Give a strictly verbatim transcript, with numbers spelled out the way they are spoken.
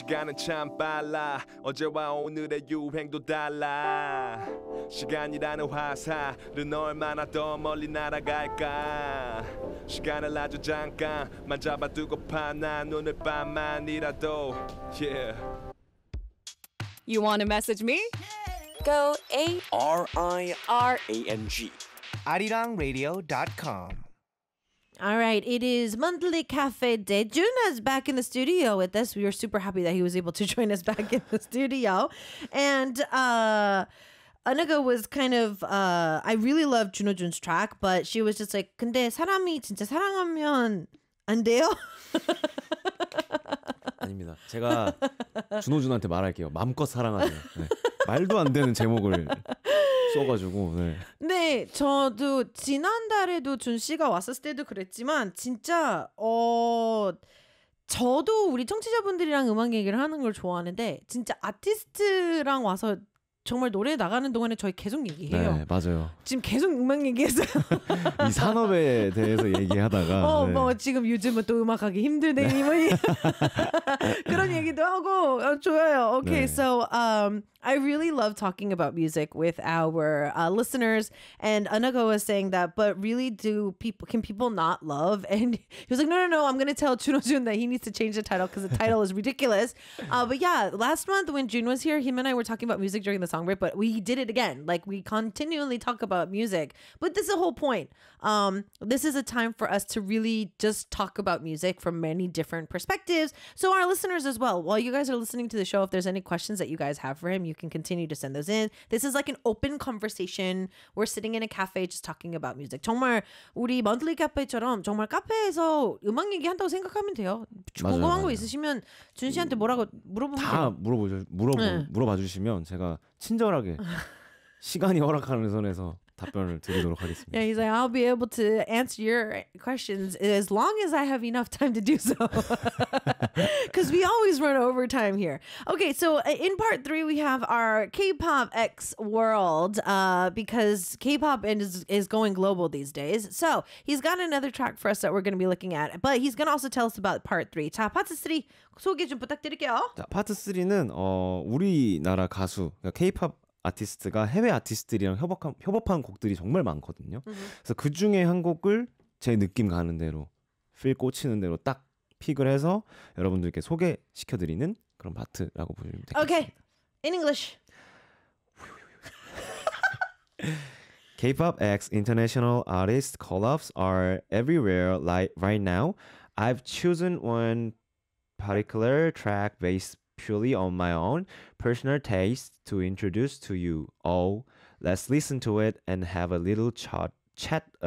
시간은 참 빨라 어제와 오늘의 유행도 달라 시간이라는 화살은 얼마나 더 멀리 날아갈까 시간을 아주 잠깐만 잡아두고파 난 오늘 밤만이라도 yeah. You want to message me? Go A R I R A N G arirang radio dot com. All right, it is Monthly Cafe Day. Juna's back in the studio with us. We were super happy that he was able to join us back in the studio. And uh, Anaga was kind of, uh, I really love Juno Jun's track, but she was just like, 근데 사람이 진짜 사랑하면 안 돼요? 아닙니다. 제가 준호준한테 말할게요. 마음껏 사랑하세요. 네. 말도 안 되는 제목을 써가지고. 네. 네, 저도 지난달에도 준 씨가 왔었을 때도 그랬지만 진짜 어 저도 우리 청취자분들이랑 음악 얘기를 하는 걸 좋아하는데 진짜 아티스트랑 와서 정말 노래 나가는 동안에 저희 계속 얘기해요. 네, 맞아요. 지금 계속 음악 얘기했어요. 이 산업에 대해서 얘기하다가 어, 네. 뭐 지금 요즘은 또 음악하기 힘드네. 네. 그런 얘기도 하고 어, 좋아요. Okay, 네. so um, I really love talking about music with our uh, listeners. And Anago was saying that, but really, do people can people not love? And he was like, no, no, no. I'm gonna tell Juno Jun that he needs to change the title because the title is ridiculous. Uh, but yeah, last month when June was here, him and I were talking about music during the song break, but we did it again. Like we continually talk about music, but this is the whole point. Um, this is a time for us to really just talk about music from many different perspectives. So our listeners as well, while you guys are listening to the show, if there's any questions that you guys have for him, you can continue to send those in. This is like an open conversation. We're sitting in a cafe just talking about music. 정말 우리 monthly cafe처럼 정말 카페에서 음악 얘기한다고 생각하면 돼요. 맞아요, 궁금한 맞아요. 거 있으시면 준 씨한테 뭐라고 물어보면 다 돼요. 물어보죠. 물어보 네. 물어봐 주시면 제가 친절하게 시간이 허락하는 선에서 답변을 드리도록 하겠습니다. Yeah, he's like, I'll be able to answer your questions as long as I have enough time to do so. Because we always run overtime here. Okay, so uh, in part three, we have our K-pop X world uh, because K-pop is, is going global these days. So he's got another track for us that we're going to be looking at. But he's going to also tell us about part three. 자, 파트 쓰리 소개 좀 부탁드릴게요. 자, 파트 쓰리는 어, 우리나라 가수, 그러니까 K-팝 아티스트가 해외 아티스트들이랑 협업한, 협업한 곡들이 정말 많거든요. Mm-hmm. 그래서 그 중에 한 곡을 제 느낌 가는 대로, 필 꽂히는 대로 딱 픽을 해서 여러분들께 소개시켜드리는 그런 파트라고 보시면 되겠습니다. Okay, in English. K-pop X international artist collabs are everywhere like right now. I've chosen one particular track based purely on my own personal taste to introduce to you all. Let's listen to it and have a little chat chat